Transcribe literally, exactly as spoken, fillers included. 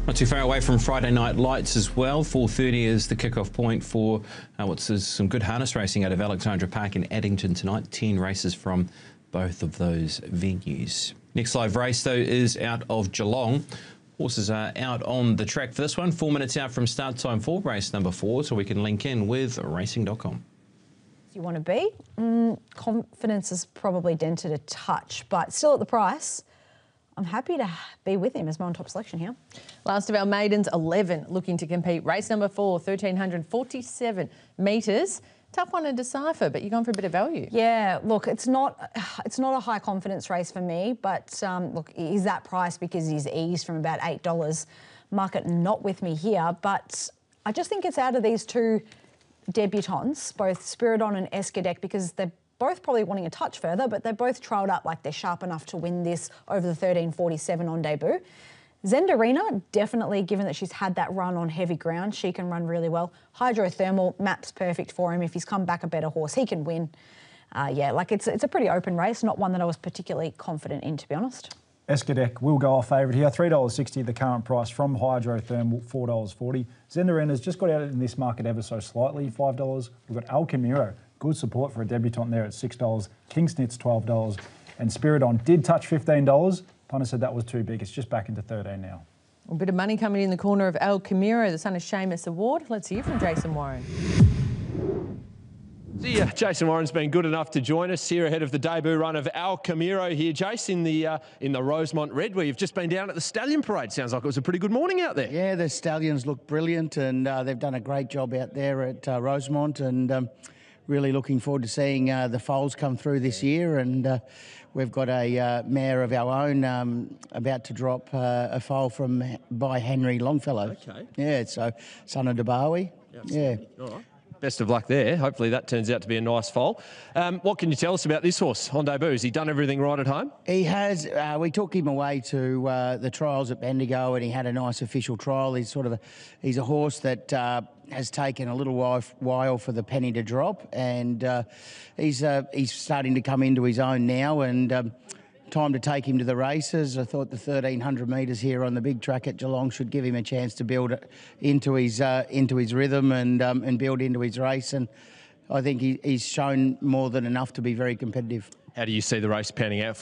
Not too far away from Friday Night Lights as well. four thirty is the kickoff point for uh, what's uh, some good harness racing out of Alexandra Park in Addington tonight. Ten races from both of those venues. Next live race, though, is out of Geelong. Horses are out on the track for this one. Four minutes out from start time for race number four, so we can link in with racing dot com. Do you want to be? Mm, confidence is probably dented a touch, but still at the price, I'm happy to be with him as my on-top selection here. Last of our maidens, eleven, looking to compete. Race number four, one thousand three hundred forty-seven metres. Tough one to decipher, but you're going for a bit of value. Yeah, look, it's not it's not a high confidence race for me, but um, look, he's that price because he's eased from about eight dollars. Market not with me here, but I just think it's out of these two debutants, both Spiridon and Escadec, because they're both probably wanting a touch further, but they're both trailed up like they're sharp enough to win this over the thirteen forty-seven on debut. Zendarina, definitely, given that she's had that run on heavy ground, she can run really well. Hydrothermal, map's perfect for him. If he's come back a better horse, he can win. Uh, yeah, like it's, it's a pretty open race, not one that I was particularly confident in, to be honest. Escadec will go off favourite here, three dollars sixty the current price from Hydrothermal, four dollars forty. Zendarina's just got out in this market ever so slightly, five dollars. We've got Alchemiro. Good support for a debutant there at six dollars. Kingsnit's twelve dollars. And Spiridon did touch fifteen dollars. Punter said that was too big. It's just back into thirteen now. A bit of money coming in the corner of Al Camiro, the son of Seamus Award. Let's hear from Jason Warren. See ya. Jason Warren's been good enough to join us here ahead of the debut run of Al Camiro here, Jace, in the uh, in the Rosemont Red, where you've just been down at the Stallion Parade. Sounds like it was a pretty good morning out there. Yeah, the Stallions look brilliant, and uh, they've done a great job out there at uh, Rosemont, and um, really looking forward to seeing uh, the foals come through this year. And uh, we've got a uh, mare of our own um, about to drop uh, a foal from by Henry Longfellow. Okay. Yeah, so son of Debawi. Yeah. All right. Best of luck there. Hopefully that turns out to be a nice foal. Um, what can you tell us about this horse on debut? Has he done everything right at home? He has. Uh, we took him away to uh, the trials at Bendigo, and he had a nice official trial. He's sort of a, he's a horse that uh, has taken a little while, while for the penny to drop, and uh, he's uh, he's starting to come into his own now. And um, time to take him to the races. I thought the thirteen hundred metres here on the big track at Geelong should give him a chance to build into his uh, into his rhythm and um, and build into his race. And I think he, he's shown more than enough to be very competitive. How do you see the race panning out